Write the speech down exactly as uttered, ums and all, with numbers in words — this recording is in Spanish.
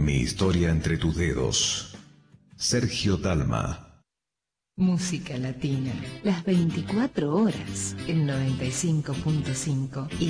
Mi historia entre tus dedos. Sergio Dalma. Música latina, las veinticuatro horas, el noventa y cinco punto cinco y